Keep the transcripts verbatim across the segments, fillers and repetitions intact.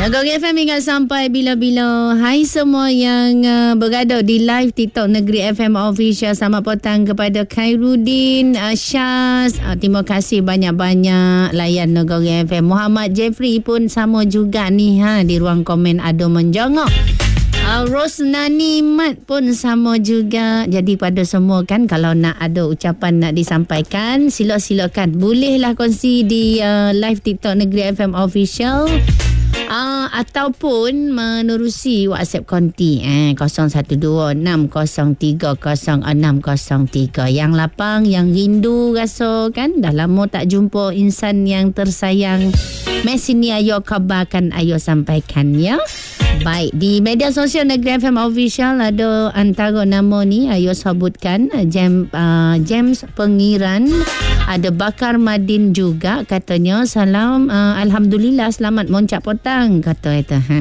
Nagori F M hingga sampai bila-bila. Hai semua yang uh, berada di live TikTok Negeri F M Official. Selamat petang kepada Khairuddin, uh, Syaz. Uh, terima kasih banyak-banyak layan Nagori F M. Muhammad Jeffrey pun sama juga ni ha, di ruang komen ada menjongok. Uh, Rosnani Mat pun sama juga. Jadi pada semua kan, kalau nak ada ucapan nak disampaikan, sila-silakan. Bolehlah kongsi di uh, live TikTok Negeri F M Official. Uh, ataupun menerusi WhatsApp konti eh, kosong satu dua enam kosong tiga kosong enam kosong tiga. Yang lapang, yang rindu rasa kan, dah lama tak jumpa insan yang tersayang. Mes ni ayo kabarkan, ayo sampaikan ya. Baik, di media sosial Negeri F M Official ada antara nama ni, ayo sebutkan. James, uh, James Pengiran, ada Bakar Madin juga, katanya salam, uh, Alhamdulillah selamat moncak petang, kata itu. Ha.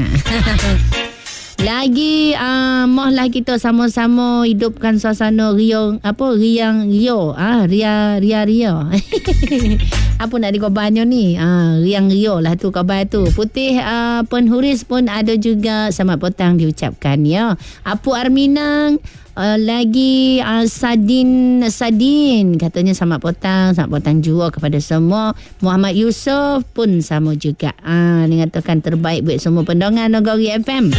Lagi uh, mohlah kita sama-sama hidupkan suasana riang apa riang rio ah ria ria ria. Apa nak dikobanyo ni? Ah riang rio lah tu khabar tu. Putih uh, Penhuris pun ada juga, selamat petang diucapkan ya. Apu Arminang, Uh, lagi uh, Sadin Sadin katanya selamat petang, selamat petang juga kepada semua. Muhammad Yusof pun sama juga. Ah uh, mengatakan terbaik buat semua pendengar Nagori F M.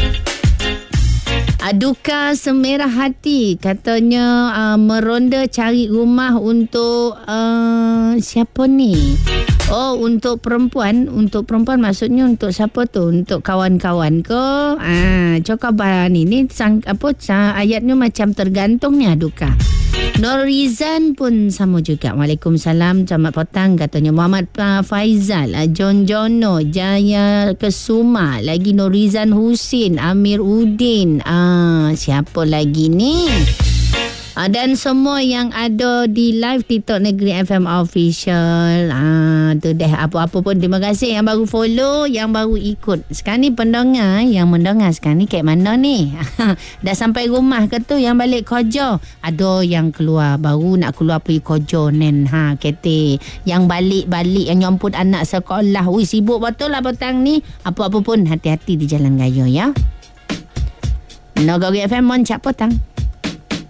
Aduka Semerah Hati katanya uh, meronda cari rumah untuk uh, siapa ni? Oh, untuk perempuan. Untuk perempuan maksudnya untuk siapa tu? Untuk kawan-kawan ke? Ah, coba ni ni sang, apa ayatnya macam tergantung ni Aduka. Norizan pun sama juga. Waalaikumsalam, selamat petang katanya. Muhammad uh, Faizal, uh, John Jono, Jaya Kesuma, lagi Norizan Husin, Amir Udin. Ah, siapa lagi ni? Uh, dan semua yang ada di live TikTok Negeri F M Official. Ah, tu deh, apa-apa pun terima kasih yang baru follow, yang baru ikut. Sekarang ni pendengar yang mendengar sekarang ni kat mana ni? Dah sampai rumah ke tu, yang balik kerja? Ada yang keluar, baru nak keluar pergi kerja nen ha kete. Yang balik-balik, yang nyomput anak sekolah. Ui, sibuk betul lah petang ni. Apa-apa pun hati-hati di jalan raya ya. Nagori F M moncak petang.